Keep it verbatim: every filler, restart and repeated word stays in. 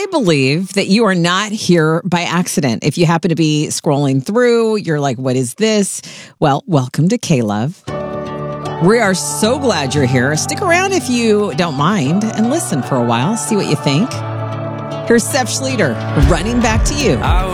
believe that you are not here by accident. If you happen to be scrolling through, you're like, what is this? Well, welcome to K-Love. We are so glad you're here. Stick around if you don't mind and listen for a while. See what you think. Here's Steph Schlueter running back to you.